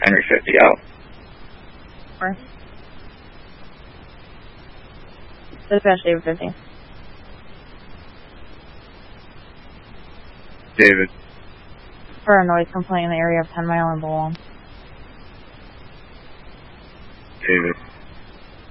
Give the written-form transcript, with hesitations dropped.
Henry 50 out. Where? Dispatch David 50. David. For a noise complaint in the area of 10 Mile and Bull. David.